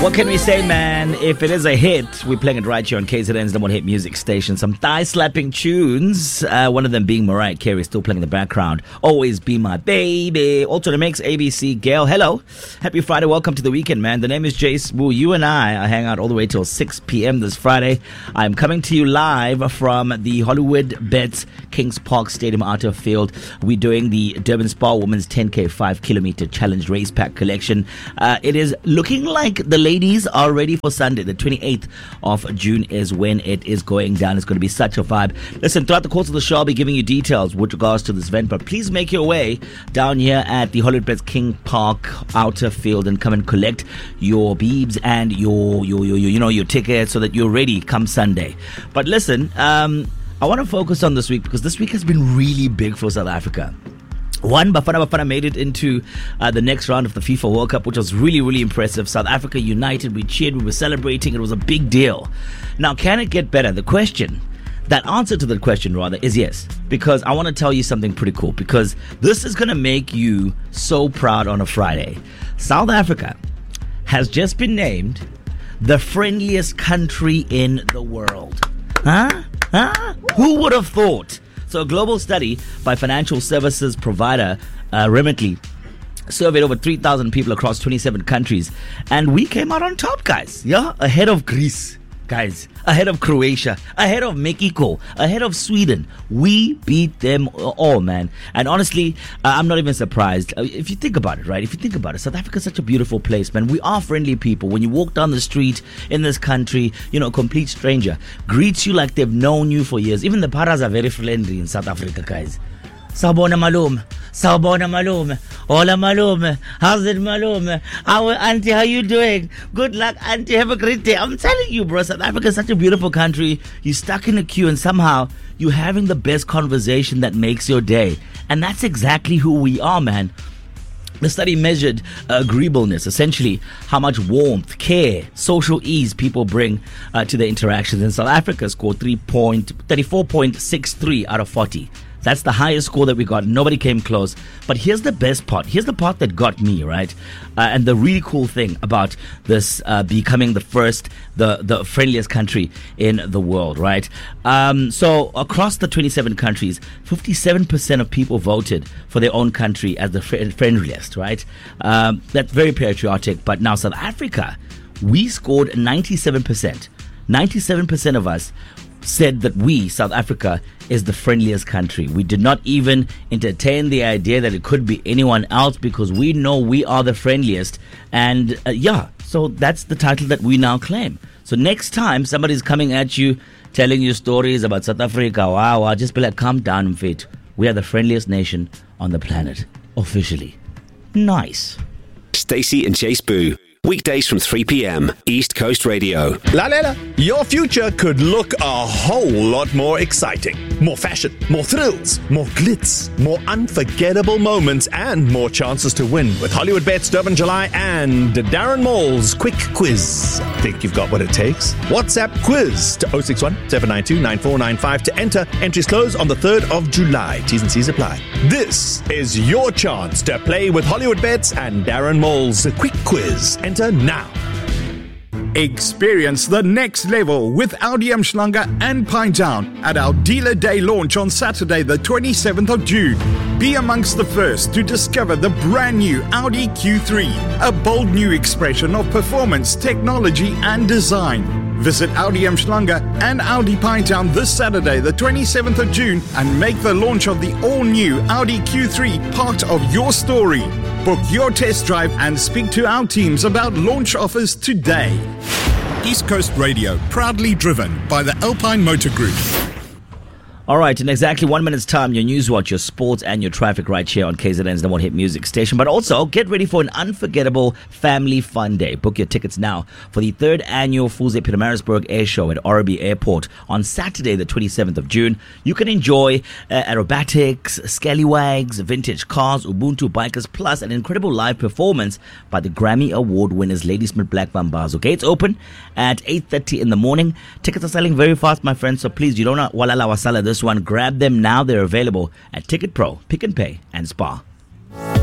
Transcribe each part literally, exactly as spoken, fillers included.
What can we say, man? If it is a hit, we're playing it right here on K Z N's number one hit music station. Some thigh-slapping tunes. Uh, one of them being Mariah Carey, still playing in the background. Always Be My Baby. Also the mix, A B C. Gail, hello. Happy Friday. Welcome to the weekend, man. The name is Jace Wu. You and I are hang out all the way till six p.m. this Friday. I'm coming to you live from the Hollywood Bets Kings Park Stadium outer field. We're doing the Durban Spa Women's ten K five kilometer challenge race pack collection. Uh, it is looking like the ladies are ready for Sunday. The twenty-eighth of June is when it is going down. It's going to be such a vibe. Listen, throughout the course of the show, I'll be giving you details with regards to this event, but please make your way down here at the Hollywood Bets King Park outer field and come and collect your beebs and your, your, your, your you know, your tickets so that you're ready come Sunday. But listen, um, I want to focus on this week because this week has been really big for South Africa. One, Bafana Bafana made it into uh, the next round of the FIFA World Cup, which was really, really impressive. South Africa united, we cheered, we were celebrating. It was a big deal. Now, can it get better? The question, that answer to the question rather, is yes. Because I want to tell you something pretty cool. Because this is going to make you so proud on a Friday. South Africa has just been named the friendliest country in the world. Huh? Huh? Who would have thought? So a global study by financial services provider uh, Remitly surveyed over three thousand people across twenty-seven countries. And we came out on top, guys. Yeah, ahead of Greece, guys. Ahead of Croatia. Ahead of Mexico. Ahead of Sweden. We beat them all, man. And honestly, uh, I'm not even surprised. Uh, if you think about it, right? If you think about it, South Africa is such a beautiful place, man. We are friendly people. When you walk down the street in this country, you know, a complete stranger greets you like they've known you for years. Even the paras are very friendly in South Africa, guys. Sawubona malume, sawubona malume, hola malume, how's it malume, how auntie, how you doing? Good luck auntie, have a great day. I'm telling you, bro, South Africa is such a beautiful country. You're stuck in a queue and somehow you're having the best conversation that makes your day. And that's exactly who we are, man. The study measured agreeableness, essentially how much warmth, care, social ease people bring uh, to their interactions. And South Africa scored thirty-four point six three out of forty. That's the highest score that we got. Nobody came close. But here's the best part. Here's the part that got me, right? Uh, and the really cool thing about this uh, becoming the first, the, the friendliest country in the world, right? Um, so across the twenty-seven countries, fifty-seven percent of people voted for their own country as the fr- friendliest, right? Um, that's very patriotic. But now South Africa, we scored ninety-seven percent. ninety-seven percent of us said that we, South Africa, is the friendliest country. We did not even entertain the idea that it could be anyone else because we know we are the friendliest. And uh, yeah, so that's the title that we now claim. So next time somebody's coming at you, telling you stories about South Africa, wow, wow, just be like, calm down, mfethu. We are the friendliest nation on the planet, officially. Nice. Stacey and Chase Boo. Weekdays from three p.m. East Coast Radio. Lalela, your future could look a whole lot more exciting. More fashion, more thrills, more glitz, more unforgettable moments, and more chances to win with Hollywood Bets Durban July and Darren Mall's Quick Quiz. Think you've got what it takes? WhatsApp quiz to oh six one, seven nine two, nine four nine five to enter. Entries close on the third of July. T's and C's apply. This is your chance to play with Hollywood Bets and Darren Mall's Quick Quiz. Enter now. Experience the next level with Audi Umhlanga and Pinetown at our Dealer Day launch on Saturday the twenty-seventh of June. Be amongst the first to discover the brand new Audi Q three, a bold new expression of performance, technology and design. Visit Audi Umhlanga and Audi Pinetown this Saturday the twenty-seventh of June and make the launch of the all-new Audi Q three part of your story. Book your test drive and speak to our teams about launch offers today. East Coast Radio, proudly driven by the Alpine Motor Group. All right, in exactly one minute's time, your news watch, your sports, and your traffic right here on K Z N's number one hit music station. But also, get ready for an unforgettable family fun day. Book your tickets now for the third annual Fuse Pietermaritzburg Air Show at R B Airport on Saturday, the twenty-seventh of June. You can enjoy uh, aerobatics, scallywags, vintage cars, Ubuntu bikers, plus an incredible live performance by the Grammy Award winners Ladysmith Black Mambazo. Gates open at eight thirty in the morning. Tickets are selling very fast, my friends, so please, you don't want to walala wasala this one. Grab them now. They're available at Ticket Pro, Pick and Pay, and Spar.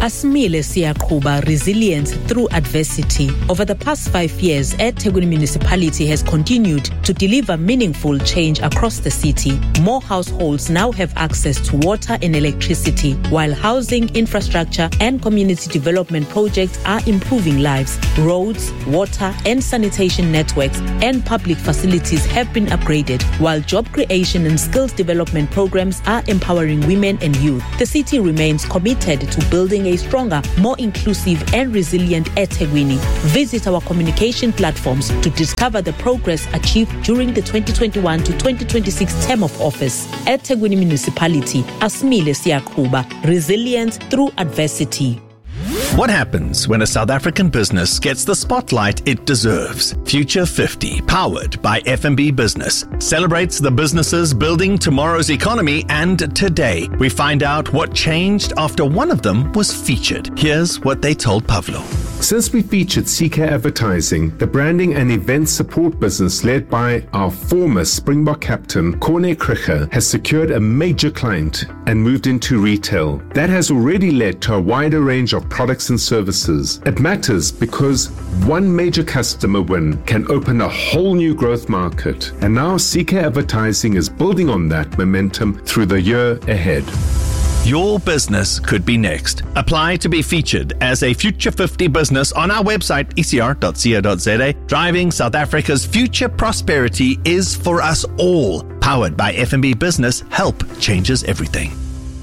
Asmile Siyaqhuba Resilience Through Adversity. Over the past five years, eThekwini Municipality has continued to deliver meaningful change across the city. More households now have access to water and electricity, while housing, infrastructure, and community development projects are improving lives. Roads, water, and sanitation networks and public facilities have been upgraded, while job creation and skills development programs are empowering women and youth. The city remains committed to building a stronger, more inclusive and resilient eThekwini. Visit our communication platforms to discover the progress achieved during the twenty twenty-one to twenty twenty-six term of office. eThekwini Municipality, Asmile Siyaqhuba, Resilience Through Adversity. What happens when a South African business gets the spotlight it deserves? Future fifty, powered by F N B Business, celebrates the businesses building tomorrow's economy, and today we find out what changed after one of them was featured. Here's what they told Pavlo. Since we featured C K Advertising, the branding and event support business led by our former Springbok captain, Corne Krige, has secured a major client and moved into retail. That has already led to a wider range of products and services. It matters because one major customer win can open a whole new growth market. And now C K Advertising is building on that momentum through the year ahead. Your business could be next. Apply to be featured as a Future fifty business on our website, e c r dot co dot z a. Driving South Africa's future prosperity is for us all. Powered by F N B Business, help changes everything.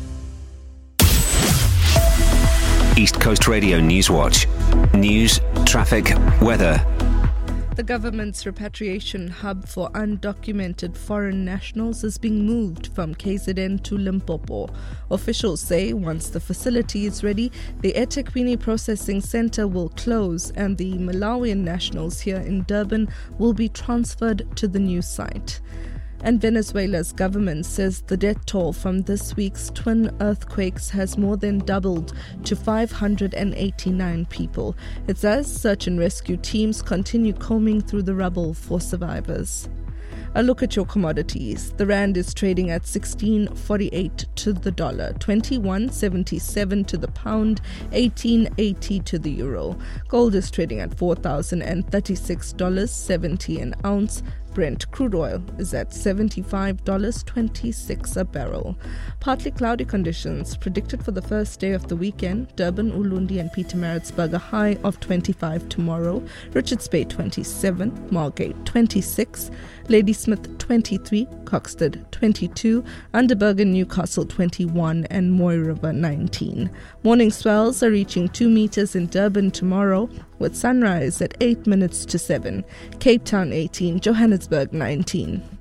East Coast Radio Newswatch. News, traffic, weather. The government's repatriation hub for undocumented foreign nationals is being moved from K Z N to Limpopo. Officials say once the facility is ready, the eThekwini Processing Center will close and the Malawian nationals here in Durban will be transferred to the new site. And Venezuela's government says the death toll from this week's twin earthquakes has more than doubled to five hundred eighty-nine people. It says search and rescue teams continue combing through the rubble for survivors. A look at your commodities. The rand is trading at sixteen forty-eight to the dollar, twenty-one seventy-seven to the pound, eighteen eighty to the euro. Gold is trading at four thousand thirty-six dollars seventy an ounce. Brent crude oil is at seventy-five dollars and twenty-six cents a barrel. Partly cloudy conditions predicted for the first day of the weekend. Durban, Ulundi and Pietermaritzburg a high of twenty-five tomorrow. Richards Bay twenty-seven, Margate twenty-six, Ladysmith twenty-three, Coxted twenty-two, Underberg and Newcastle twenty-one and Moy River nineteen. Morning swells are reaching two meters in Durban tomorrow, with sunrise at eight minutes to seven. Cape Town eighteen, Johannesburg nineteen.